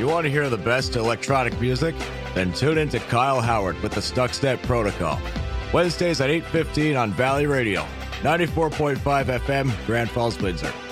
You want to hear the best electronic music? Then tune in to Kyle Howard with the Stuxnet Protocol. Wednesdays at 8:15 on Valley Radio, 94.5 FM, Grand Falls, Windsor.